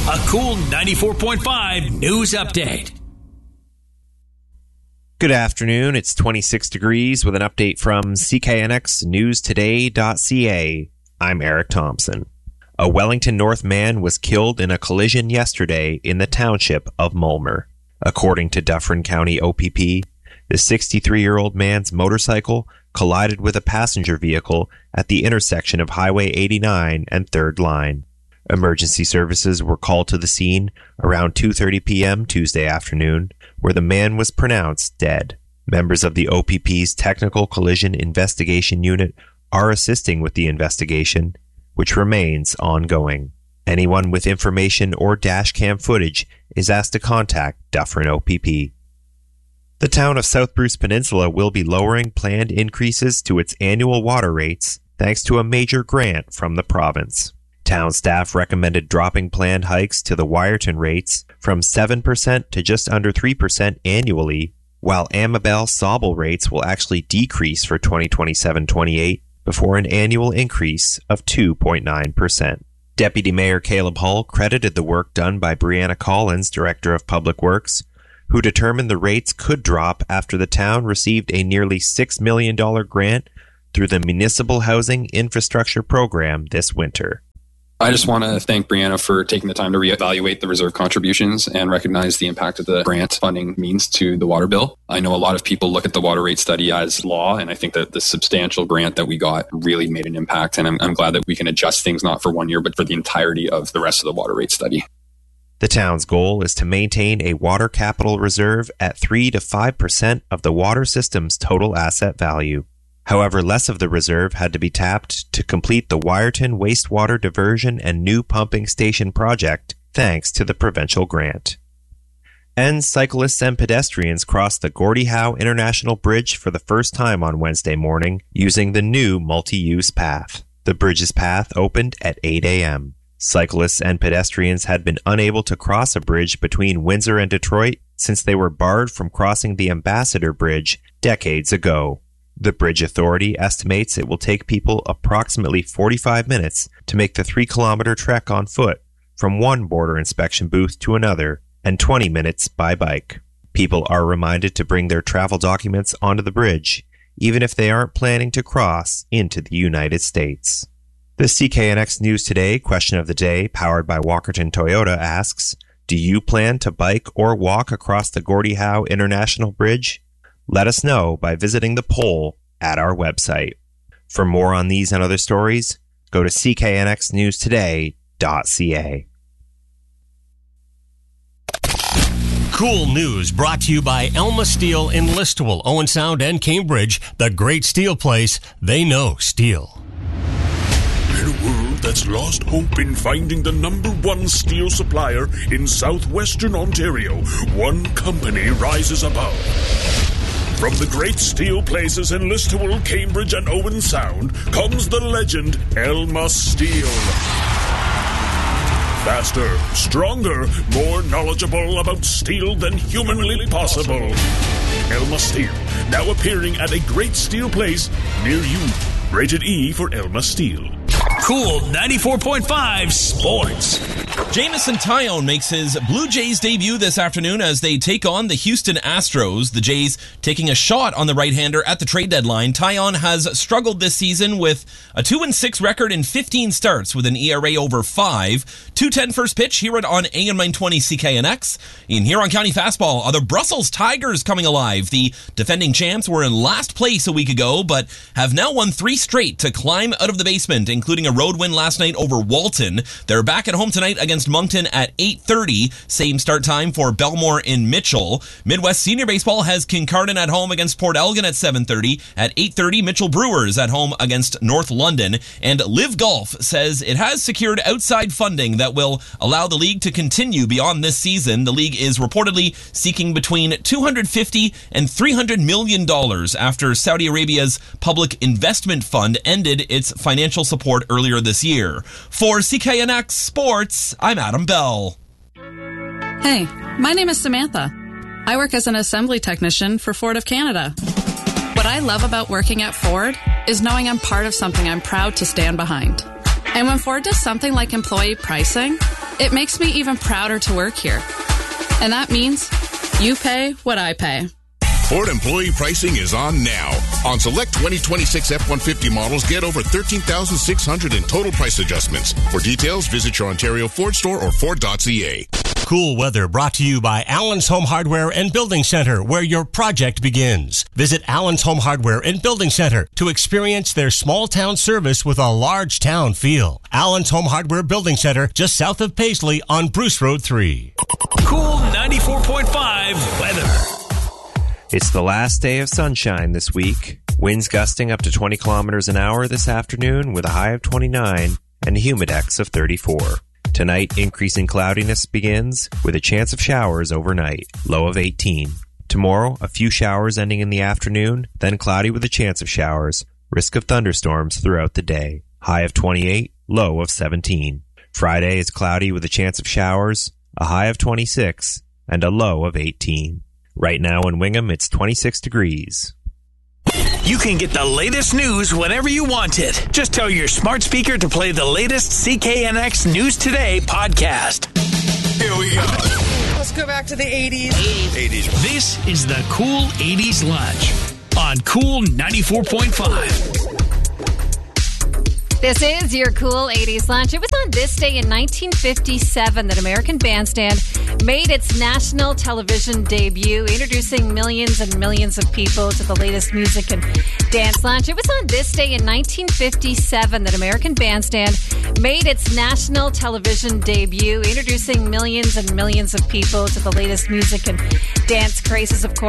A Cool 94.5 news update. Good afternoon. It's 26 degrees with an update from CKNXNewsToday.ca. I'm Eric Thompson. A Wellington North man was killed in a collision yesterday in the township of Mulmer. According to Dufferin County OPP, the 63-year-old man's motorcycle collided with a passenger vehicle at the intersection of Highway 89 and 3rd Line. Emergency services were called to the scene around 2:30 p.m. Tuesday afternoon, where the man was pronounced dead. Members of the OPP's Technical Collision Investigation Unit are assisting with the investigation, which remains ongoing. Anyone with information or dashcam footage is asked to contact Dufferin OPP. The town of South Bruce Peninsula will be lowering planned increases to its annual water rates thanks to a major grant from the province. Town staff recommended dropping planned hikes to the Wyerton rates from 7% to just under 3% annually, while Amabel Sauble rates will actually decrease for 2027-28 before an annual increase of 2.9%. Deputy Mayor Caleb Hull credited the work done by Brianna Collins, Director of Public Works, who determined the rates could drop after the town received a nearly $6 million grant through the Municipal Housing Infrastructure Program this winter. I just want to thank Brianna for taking the time to reevaluate the reserve contributions and recognize the impact of the grant funding means to the water bill. I know a lot of people look at the water rate study as law, and I think that the substantial grant that we got really made an impact, and I'm glad that we can adjust things not for 1 year, but for the entirety of the rest of the water rate study. The town's goal is to maintain a water capital reserve at 3 to 5% of the water system's total asset value. However, less of the reserve had to be tapped to complete the Wyerton wastewater diversion and new pumping station project, thanks to the provincial grant. And cyclists and pedestrians crossed the Gordie Howe International Bridge for the first time on Wednesday morning using the new multi-use path. The bridge's path opened at 8 a.m. Cyclists and pedestrians had been unable to cross a bridge between Windsor and Detroit since they were barred from crossing the Ambassador Bridge decades ago. The Bridge Authority estimates it will take people approximately 45 minutes to make the 3-kilometer trek on foot from one border inspection booth to another, and 20 minutes by bike. People are reminded to bring their travel documents onto the bridge, even if they aren't planning to cross into the United States. The CKNX News Today question of the day, powered by Walkerton Toyota, asks, do you plan to bike or walk across the Gordie Howe International Bridge? Let us know by visiting the poll at our website. For more on these and other stories, go to cknxnewstoday.ca. Cool News brought to you by Elma Steel in Listowel, Owen Sound, and Cambridge. The great steel place. They know steel. In a world that's lost hope in finding the number one steel supplier in southwestern Ontario, one company rises above. From the great steel places in Listowel, Cambridge, and Owen Sound comes the legend Elma Steel. Faster, stronger, more knowledgeable about steel than humanly possible. Elma Steel, now appearing at a great steel place near you. Rated E for Elma Steel. Cool 94.5 Sports. Jameson Taillon makes his Blue Jays debut this afternoon as they take on the Houston Astros. The Jays taking a shot on the right-hander at the trade deadline. Taillon has struggled this season with a 2-6 record in 15 starts with an ERA over 5. 2:10 first pitch here on AM 920 CKNX. In Huron County Fastball, are the Brussels Tigers coming alive? The defending champs were in last place a week ago, but have now won 3 straight to climb out of the basement, including a road win last night over Walton. They're back at home tonight against Moncton at 8:30. Same start time for Belmore in Mitchell. Midwest Senior Baseball has Kincardine at home against Port Elgin at 7:30. At 8:30, Mitchell Brewers at home against North London. And Live Golf says it has secured outside funding that will allow the league to continue beyond this season. The league is reportedly seeking between $250 and $300 million after Saudi Arabia's Public Investment Fund ended its financial support earlier this year. For CKNX Sports, I'm Adam Bell. Hey, my name is Samantha. I work as an assembly technician for Ford of Canada. What I love about working at Ford is knowing I'm part of something I'm proud to stand behind. And when Ford does something like employee pricing, It makes me even prouder to work here. And that means you pay what I pay. Ford employee pricing is on now. On select 2026 F-150 models, get over $13,600 in total price adjustments. For details, visit your Ontario Ford store or Ford.ca. Cool weather brought to you by Allen's Home Hardware and Building Center, where your project begins. Visit Allen's Home Hardware and Building Center to experience their small town service with a large town feel. Allen's Home Hardware Building Center, just south of Paisley on Bruce Road 3. Cool 94.5 weather. It's the last day of sunshine this week. Winds gusting up to 20 kilometers an hour this afternoon with a high of 29 and a humidex of 34. Tonight, increasing cloudiness begins with a chance of showers overnight, low of 18. Tomorrow, a few showers ending in the afternoon, then cloudy with a chance of showers, risk of thunderstorms throughout the day, high of 28, low of 17. Friday is cloudy with a chance of showers, a high of 26, and a low of 18. Right now in Wingham, it's 26 degrees. You can get the latest news whenever you want it. Just tell your smart speaker to play the latest CKNX News Today podcast. Here we go. Let's go back to the 80s. 80s. This is the Cool 80s Lunch on Cool 94.5. This is your Cool 80s Lunch. It was on this day in 1957 that American Bandstand made its national television debut, introducing millions and millions of people to the latest music and dance lunch. It was on this day in 1957 that American Bandstand made its national television debut, introducing millions and millions of people to the latest music and dance crazes, of course.